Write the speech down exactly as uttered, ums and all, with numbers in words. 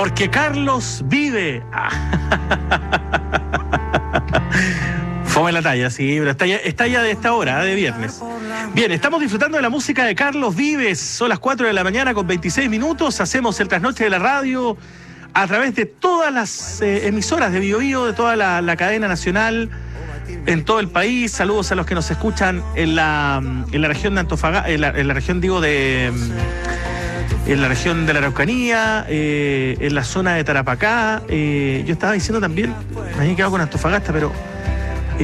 Porque Carlos vive. Ah. Fome la talla, sí, pero está ya, está ya de esta hora, de viernes. Bien, estamos disfrutando de la música de Carlos Vives. Son las cuatro de la mañana con veintiséis minutos. Hacemos el trasnoche de la radio a través de todas las eh, emisoras de Bio Bio, de toda la, la cadena nacional, en todo el país. Saludos a los que nos escuchan en la, en la región de Antofagasta, en la, en la región, digo, de... en la región de la Araucanía, eh, en la zona de Tarapacá. Eh, yo estaba diciendo también, me había quedado con Antofagasta, pero...